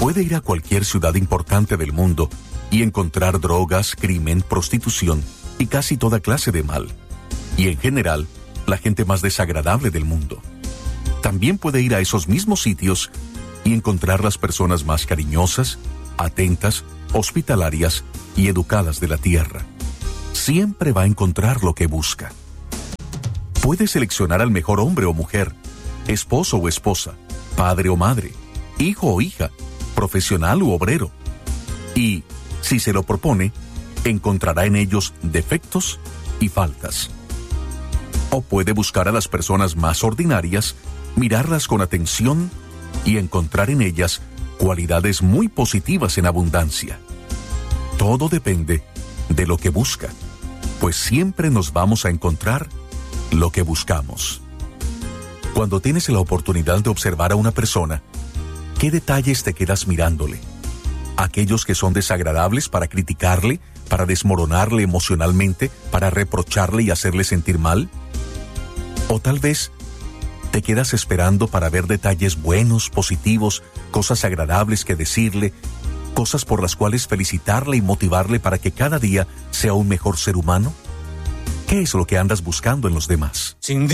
Puede ir a cualquier ciudad importante del mundo y encontrar drogas, crimen, prostitución y casi toda clase de mal. Y en general, la gente más desagradable del mundo. También puede ir a esos mismos sitios y encontrar las personas más cariñosas, atentas, hospitalarias y educadas de la tierra. Siempre va a encontrar lo que busca. Puede seleccionar al mejor hombre o mujer, esposo o esposa, padre o madre, hijo o hija, profesional u obrero. Y, si se lo propone, encontrará en ellos defectos y faltas. O puede buscar a las personas más ordinarias, mirarlas con atención y encontrar en ellas cualidades muy positivas en abundancia. Todo depende de lo que busca, pues siempre nos vamos a encontrar lo que buscamos. Cuando tienes la oportunidad de observar a una persona, ¿qué detalles te quedas mirándole? ¿Aquellos que son desagradables para criticarle, para desmoronarle emocionalmente, para reprocharle y hacerle sentir mal? ¿O tal vez te quedas esperando para ver detalles buenos, positivos, cosas agradables que decirle, cosas por las cuales felicitarle y motivarle para que cada día sea un mejor ser humano? ¿Qué es lo que andas buscando en los demás? Sin